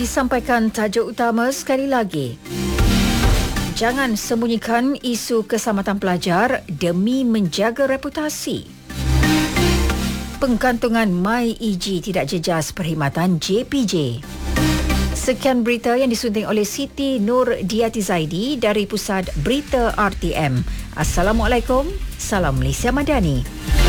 Disampaikan tajuk utama sekali lagi. Jangan sembunyikan isu keselamatan pelajar demi menjaga reputasi. Pengkantungan MyEG tidak jejas perkhidmatan JPJ. Sekian berita yang disunting oleh Siti Nurdiati Zaidi dari Pusat Berita RTM. Assalamualaikum. Salam Malaysia Madani.